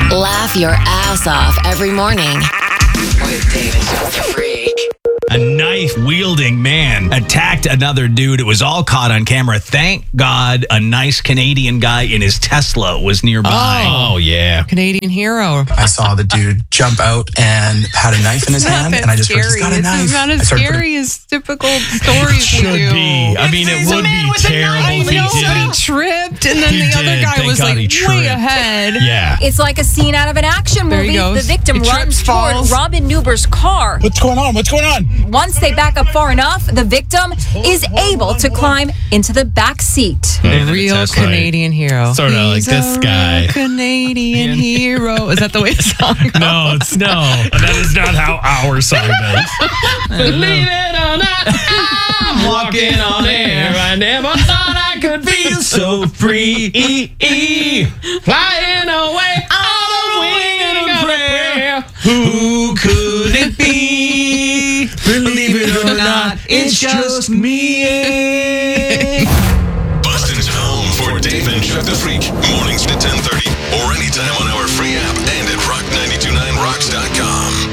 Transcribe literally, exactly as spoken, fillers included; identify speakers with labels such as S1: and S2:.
S1: Laugh your ass off every morning with David the Freak.
S2: A knife-wielding man attacked another dude. It was all caught on camera. Thank God a nice Canadian guy in his Tesla was nearby.
S3: Oh, yeah.
S4: Canadian hero.
S5: I saw the dude jump out and had a knife in his hand, and I just heard, he's got a knife.
S4: It's not
S5: I
S4: as
S5: started
S4: scary
S5: putting-
S4: as typical stories
S3: Should
S4: we do.
S3: be. I mean, it
S4: It's a
S3: would
S4: man
S3: be
S4: with a
S3: terrible
S4: knife.
S3: if he
S4: I know, but he
S3: didn't.
S4: tripped, and then
S3: He
S4: the other
S3: did.
S4: guy
S3: Thank
S4: was
S3: God
S4: like
S3: he
S4: way
S3: tripped.
S4: ahead.
S3: Yeah.
S6: It's like a scene out of an action
S4: There he
S6: movie.
S4: goes.
S6: The victim
S4: He trips,
S6: runs toward
S4: falls.
S6: Robin Newber's car.
S7: What's going on? What's going on?
S6: Once they back up far enough, the victim is able to climb into the back seat.
S4: A real Canadian hero.
S3: Sort of like
S4: He's
S3: this
S4: a
S3: guy.
S4: real Canadian hero. Is that the way the song goes?
S3: No, it's no. That is not how our song goes. Believe it or not, I'm walking on air. I never thought I could feel so free. Flying away on the wing of a prayer. Who could it be? Believe it or not, it's just me.
S8: Boston's home for Dave and Chuck the Freak. Mornings at ten thirty or anytime on our free app and at rock nine two nine rocks dot com.